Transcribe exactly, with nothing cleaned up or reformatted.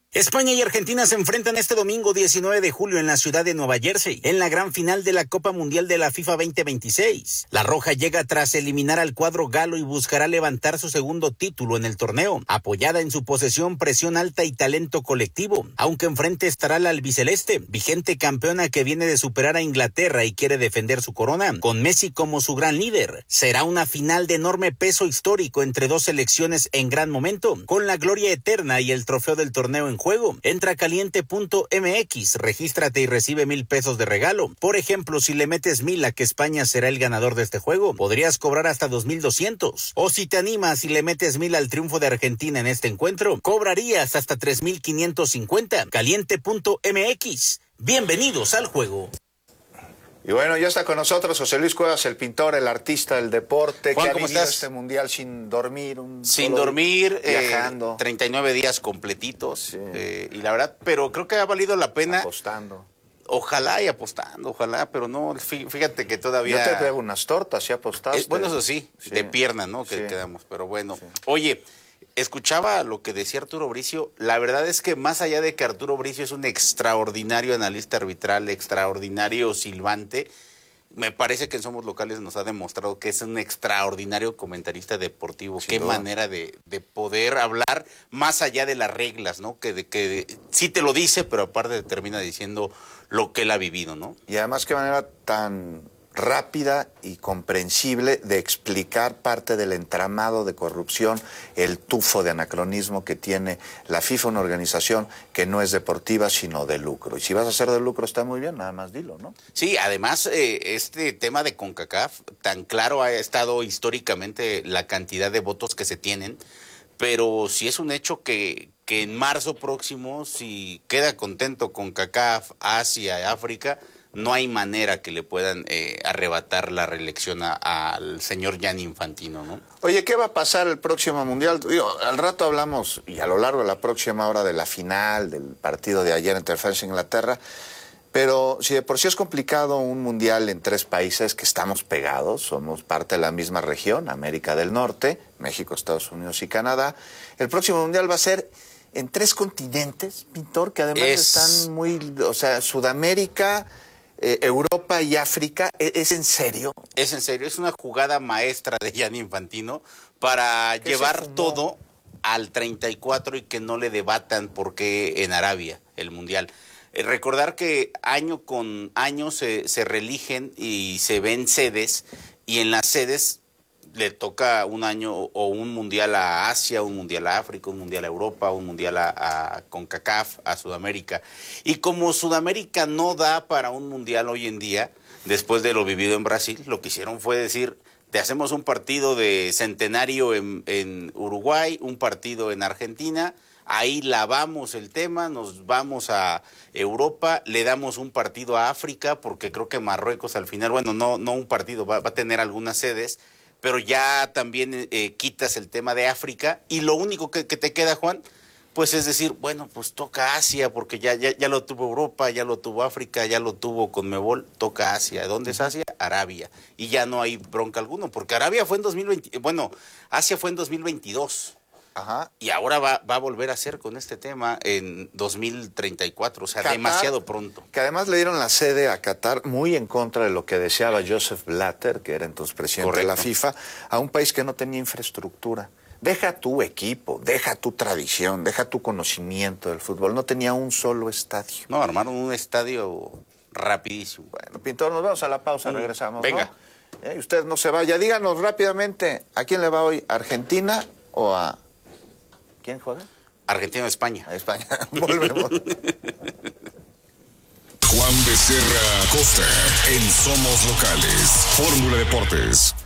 España y Argentina se enfrentan este domingo diecinueve de julio en la ciudad de Nueva Jersey, en la gran final de la Copa Mundial de la FIFA veinte veintiséis. La Roja llega tras eliminar al cuadro galo y buscará levantar su segundo título en el torneo, apoyada en su posesión, presión alta y talento colectivo, aunque enfrente estará la albiceleste, vigente campeona que viene de superar a Inglaterra y quiere defender su corona, con Messi como su gran líder. Será una final de enorme peso histórico entre dos selecciones en gran momento, con la gloria eterna y el trofeo del torneo en juego. Entra a caliente punto m x, regístrate y recibe mil pesos de regalo. Por ejemplo, si le metes mil a que España será el ganador de este juego, podrías cobrar hasta dos mil doscientos. O si te animas y le metes mil al triunfo de Argentina en este encuentro, cobrarías hasta tres mil quinientos cincuenta. caliente punto m x. Bienvenidos al juego. Y bueno, ya está con nosotros José Luis Cuevas, el pintor, el artista del deporte. Juan, que ha ¿cómo vivido estás? Este mundial sin dormir. Un sin dormir, viajando. Eh, treinta y nueve días completitos. Sí. Eh, y la verdad, pero creo que ha valido la pena. Apostando. Ojalá y apostando, ojalá, pero no, fíjate que todavía... Yo te traigo unas tortas, ¿sí apostaste? Eh, bueno, eso sí, sí, de pierna, ¿no? Que sí. quedamos, pero bueno. Sí. Oye, escuchaba lo que decía Arturo Bricio. La verdad es que más allá de que Arturo Bricio es un extraordinario analista arbitral, extraordinario silbante, me parece que en Somos Locales nos ha demostrado que es un extraordinario comentarista deportivo. Sin Qué duda. manera de, de poder hablar más allá de las reglas, ¿no? Que, de, que de, sí te lo dice, pero aparte termina diciendo lo que él ha vivido, ¿no? Y además qué manera tan rápida y comprensible de explicar parte del entramado de corrupción, el tufo de anacronismo que tiene la FIFA, una organización que no es deportiva sino de lucro. Y si vas a hacer de lucro está muy bien, nada más dilo, ¿no? Sí, además eh, este tema de CONCACAF, tan claro ha estado históricamente la cantidad de votos que se tienen, pero sí es un hecho que, que en marzo próximo, si queda contento CONCACAF, Asia, África, no hay manera que le puedan eh, arrebatar la reelección al señor Gianni Infantino, ¿no? Oye, ¿qué va a pasar el próximo Mundial? Digo, al rato hablamos, y a lo largo de la próxima hora, de la final, del partido de ayer entre Francia e Inglaterra, pero si de por sí es complicado un Mundial en tres países que estamos pegados, somos parte de la misma región, América del Norte, México, Estados Unidos y Canadá, el próximo Mundial va a ser en tres continentes, pintor, que además es... están muy, o sea, Sudamérica... Eh, Europa y África, ¿es, ¿es en serio? Es en serio, es una jugada maestra de Gianni Infantino para llevar todo al treinta y cuatro y que no le debatan por qué en Arabia el Mundial. Eh, recordar que año con año se, se reeligen y se ven sedes, y en las sedes le toca un año o un mundial a Asia, un mundial a África, un mundial a Europa, un mundial a, a CONCACAF, a Sudamérica. Y como Sudamérica no da para un mundial hoy en día, después de lo vivido en Brasil, lo que hicieron fue decir, te hacemos un partido de centenario en, en Uruguay, un partido en Argentina, ahí lavamos el tema, nos vamos a Europa, le damos un partido a África, porque creo que Marruecos al final, bueno, no, no un partido, va, va a tener algunas sedes, pero ya también eh, quitas el tema de África, y lo único que, que te queda, Juan, pues es decir, bueno, pues toca Asia, porque ya, ya, ya lo tuvo Europa, ya lo tuvo África, ya lo tuvo Conmebol, toca Asia. ¿Dónde es Asia? Arabia. Y ya no hay bronca alguno, porque Arabia fue en dos mil veinte, bueno, Asia fue en dos mil veintidós. Ajá. Y ahora va, va a volver a ser con este tema en dos mil treinta y cuatro, o sea, Qatar, demasiado pronto. Que además le dieron la sede a Qatar muy en contra de lo que deseaba Joseph Blatter, que era entonces presidente Correcto. de la FIFA, a un país que no tenía infraestructura. Deja tu equipo, deja tu tradición, deja tu conocimiento del fútbol. No tenía un solo estadio. No, armaron un estadio rapidísimo. Bueno, pintor, nos vamos a la pausa, regresamos. Venga. ¿No? Eh, usted no se vaya. Díganos rápidamente, ¿a quién le va hoy? ¿A Argentina o a... ¿Quién juega? Argentina o España. A España. Volvemos. Juan Becerra Costa en Somos Locales. Fórmula Deportes.